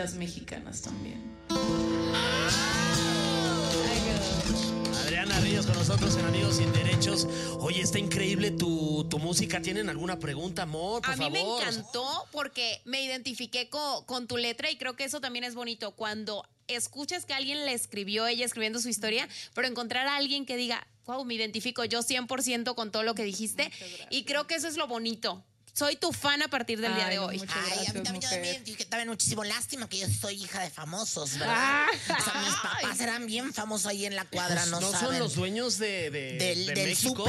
las mexicanas también. Adriana Ríos con nosotros en Amigos Sin Derechos. Oye, está increíble tu música. ¿Tienen alguna pregunta, amor? Por favor. A mí me encantó porque me identifiqué con tu letra y creo que eso también es bonito. Cuando escuchas que alguien le escribió, ella escribiendo su historia, pero encontrar a alguien que diga, wow, me identifico yo 100% con todo lo que dijiste. Y creo que eso es lo bonito. Soy tu fan a partir del día de hoy. Ay, gracias, a mí también, yo me identifiqué también muchísimo. Lástima que yo soy hija de famosos, ¿verdad? O sea, mis papás eran bien famosos ahí en la cuadra, ¿no saben? Son los dueños del México?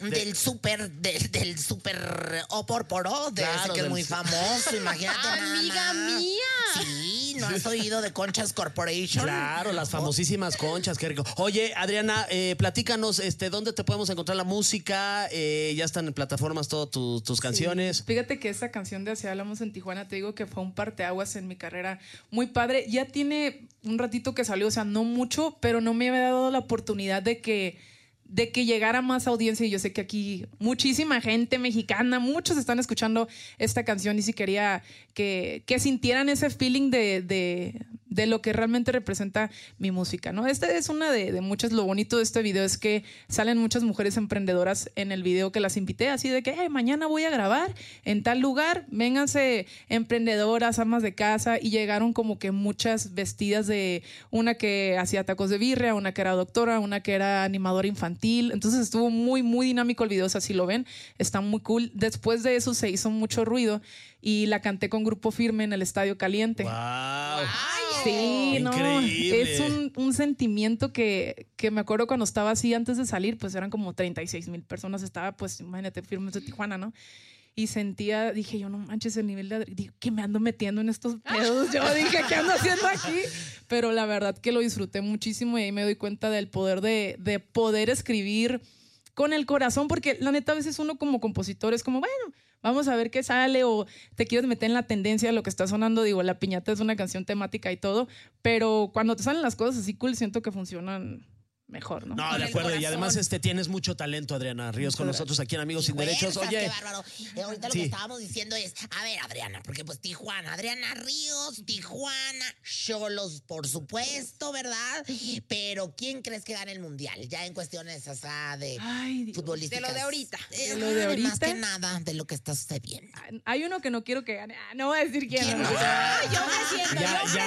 Del súper Oporporo, de Claro, ese que es muy famoso, imagínate. Amiga mía. Sí, ¿no has oído de Conchas Corporation? Claro, las famosísimas conchas, qué rico. Oye, Adriana, platícanos, ¿dónde te podemos encontrar la música? Ya están en plataformas todas tus canciones. Fíjate que esta canción de Así Hablamos en Tijuana, te digo que fue un parteaguas en mi carrera muy padre. Ya tiene un ratito que salió, o sea, no mucho, pero no me había dado la oportunidad de que llegara más audiencia. Y yo sé que aquí muchísima gente mexicana, muchos están escuchando esta canción y si quería que sintieran ese feeling de lo que realmente representa mi música, ¿no? Esta es una de muchas. Lo bonito de este video es que salen muchas mujeres emprendedoras en el video que las invité, así de que mañana voy a grabar en tal lugar, vénganse emprendedoras, amas de casa, y llegaron como que muchas vestidas de una que hacía tacos de birria, una que era doctora, una que era animadora infantil. Entonces estuvo muy, muy dinámico el video, o sea, si lo ven, está muy cool. Después de eso se hizo mucho ruido y la canté con Grupo Firme en el Estadio Caliente. ¡Wow! Sí, no, increíble. es un sentimiento que me acuerdo cuando estaba así antes de salir, pues eran como 36,000 personas, estaba pues, imagínate, Firmes de Tijuana, ¿no? Y sentía, dije yo, no manches el nivel de ¿qué me ando metiendo en estos pedos? Yo dije, ¿qué ando haciendo aquí? Pero la verdad que lo disfruté muchísimo y ahí me doy cuenta del poder de poder escribir con el corazón, porque la neta a veces uno como compositor es como, bueno, vamos a ver qué sale, o te quieres meter en la tendencia de lo que está sonando. Digo, La Piñata es una canción temática y todo, pero cuando te salen las cosas así cool, siento que funcionan mejor, ¿no? No, de acuerdo. Y además tienes mucho talento, Adriana Ríos, con nosotros aquí en Amigos Sin Derechos. Oye, qué bárbaro. Ahorita lo que estábamos diciendo es, a ver, Adriana, porque pues Tijuana, Adriana Ríos, Tijuana, Xolos, por supuesto, ¿verdad? Pero ¿quién crees que gane el mundial? Ya en cuestiones de futbolísticas. De lo de ahorita. De lo de ahorita. Más que nada de lo que está sucediendo. Hay uno que no quiero que gane. No voy a decir quién. ¿Quién? No. Yo me siento,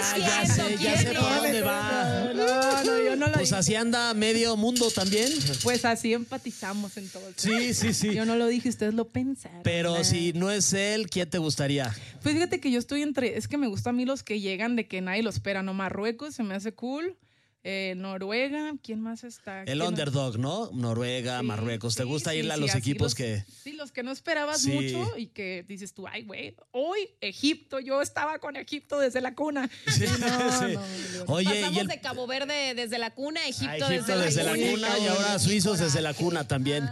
ya sé por dónde va. No, yo no lo Pues dije. así anda medio mundo también. Pues así empatizamos en todo. Sí. Yo no lo dije, ustedes lo pensaron. Pero si no es él, ¿quién te gustaría? Pues fíjate que yo estoy es que me gustan a mí los que llegan de que nadie lo espera, ¿no? Marruecos se me hace cool. Noruega, ¿quién más está? El underdog, ¿no? Noruega, Sí, Marruecos. ¿Te gusta irle a los así equipos que...? Sí, los que no esperabas Sí. mucho y que dices tú, ay, güey, hoy Egipto, yo estaba con Egipto desde la cuna. Sí, No, sí. no. Oye, Pasamos de Cabo Verde desde la cuna a Egipto, Egipto desde la cuna y ahora suizos desde la cuna también.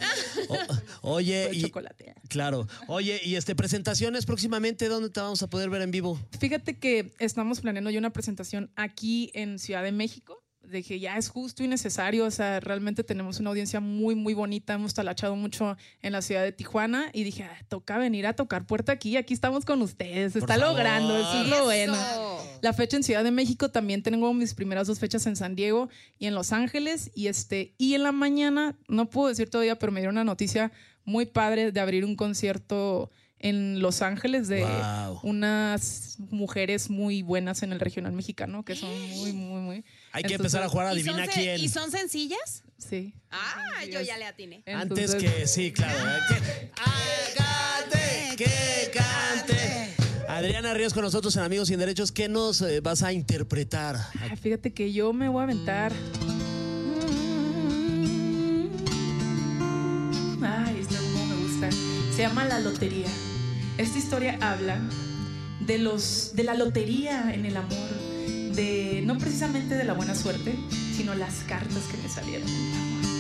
Oye, Fue chocolate. Claro. Oye, y presentaciones próximamente, ¿dónde te vamos a poder ver en vivo? Fíjate que estamos planeando ya una presentación aquí en Ciudad de México. De que ya es justo y necesario, o sea, realmente tenemos una audiencia muy, muy bonita, hemos talachado mucho en la ciudad de Tijuana y dije, toca venir a tocar puerta aquí estamos con ustedes, se está logrando, eso es lo bueno. La fecha en Ciudad de México, también tengo mis primeras 2 fechas en San Diego y en Los Ángeles, y en la mañana, no puedo decir todavía, pero me dieron una noticia muy padre de abrir un concierto en Los Ángeles de unas mujeres muy buenas en el regional mexicano, que son muy, muy, muy... Hay que empezar a jugar a Adivina Quién. ¿Y son sencillas? Sí. Yo ya le atiné. Antes que, sí, claro. Que cante. Adriana Ríos con nosotros en Amigos Sin Derechos. ¿Qué nos vas a interpretar? Fíjate que yo me voy a aventar... Ay, esto como me gusta. Se llama La Lotería. Esta historia habla de la lotería en el amor, no precisamente de la buena suerte, sino las cartas que me salieron en el amor.